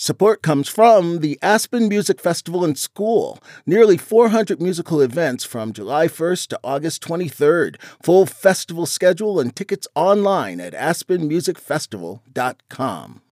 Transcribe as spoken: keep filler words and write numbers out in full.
Support comes from the Aspen Music Festival and School. Nearly four hundred musical events from July first to August twenty-third. Full festival schedule and tickets online at aspen music festival dot com.